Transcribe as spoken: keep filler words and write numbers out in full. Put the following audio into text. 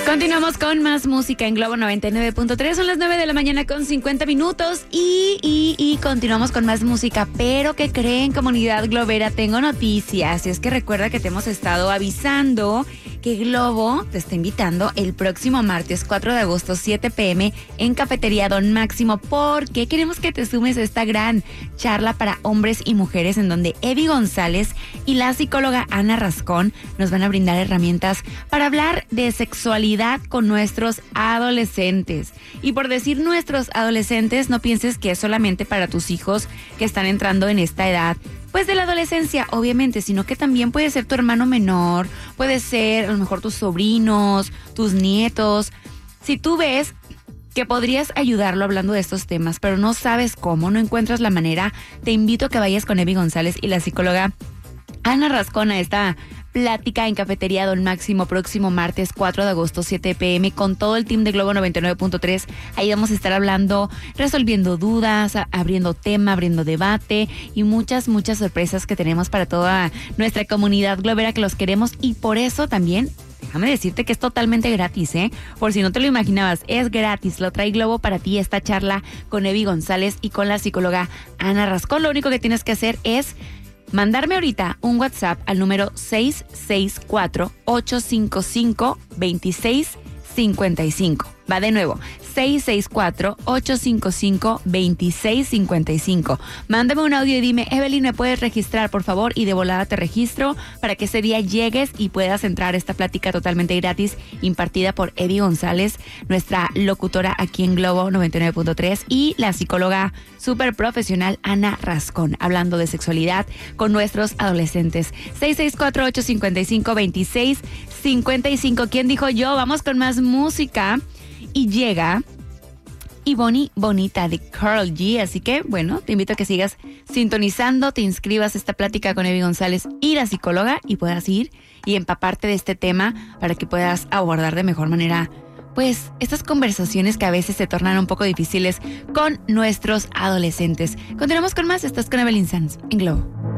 Continuamos con más música en Globo noventa y nueve punto tres. Son las nueve de la mañana con cincuenta minutos y, y, y continuamos con más música. Pero ¿qué creen, comunidad globera? Tengo noticias. Y es que recuerda que te hemos estado avisando que Globo te está invitando el próximo martes cuatro de agosto, siete pm en Cafetería Don Máximo, porque queremos que te sumes a esta gran charla para hombres y mujeres en donde Evi González y la psicóloga Ana Rascón nos van a brindar herramientas para hablar de sexualidad con nuestros adolescentes. Y por decir nuestros adolescentes, no pienses que es solamente para tus hijos que están entrando en esta edad, pues de la adolescencia, obviamente, sino que también puede ser tu hermano menor, puede ser a lo mejor tus sobrinos, tus nietos. Si tú ves que podrías ayudarlo hablando de estos temas, pero no sabes cómo, no encuentras la manera, te invito a que vayas con Evi González y la psicóloga Ana Rascón a esta plática en Cafetería Don Máximo próximo martes cuatro de agosto, siete pm con todo el team de Globo noventa y nueve punto tres. Ahí vamos a estar hablando, resolviendo dudas, a, abriendo tema, abriendo debate y muchas, muchas sorpresas que tenemos para toda nuestra comunidad globera que los queremos, y por eso también déjame decirte que es totalmente gratis, ¿eh? Por si no te lo imaginabas, es gratis. Lo trae Globo para ti esta charla con Evi González y con la psicóloga Ana Rascón. Lo único que tienes que hacer es mandarme ahorita un WhatsApp al número seis seis cuatro, ocho cinco cinco, dos seis cinco cinco. Va de nuevo, seis seis cuatro, ocho cinco cinco, dos seis cinco cinco. Mándame un audio y dime, Evelyn, ¿me puedes registrar, por favor? Y de volada te registro para que ese día llegues y puedas entrar a esta plática totalmente gratis impartida por Evi González, nuestra locutora aquí en Globo noventa y nueve punto tres, y la psicóloga súper profesional Ana Rascón, hablando de sexualidad con nuestros adolescentes. seis seis cuatro, ocho cinco cinco, dos seis cinco cinco. ¿Quién dijo yo? Vamos con más música. Y llega Ivonne Bonita de Karol G. Así que, bueno, te invito a que sigas sintonizando, te inscribas a esta plática con Evi González y la psicóloga y puedas ir y empaparte de este tema para que puedas abordar de mejor manera, pues, estas conversaciones que a veces se tornan un poco difíciles con nuestros adolescentes. Continuamos con más. Estás con Evelyn Sanz en Globo.